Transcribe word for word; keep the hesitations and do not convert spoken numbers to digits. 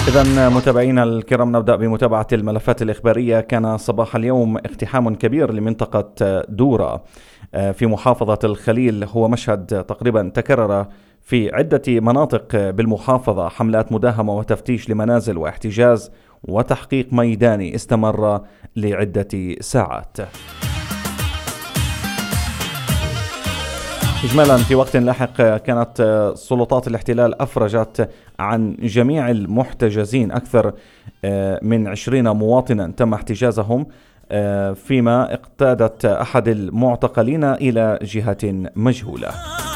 إذا متابعينا الكرام، نبدأ بمتابعة الملفات الإخبارية. كان صباح اليوم اقتحام كبير لمنطقة دورة في محافظة الخليل، هو مشهد تقريبا تكرر في عدة مناطق بالمحافظة. حملات مداهمة وتفتيش لمنازل واحتجاز وتحقيق ميداني استمر لعدة ساعات. إجمالا في وقت لاحق كانت سلطات الاحتلال أفرجت عن جميع المحتجزين، أكثر من عشرين مواطنا تم احتجازهم، فيما اقتادت أحد المعتقلين إلى جهة مجهولة.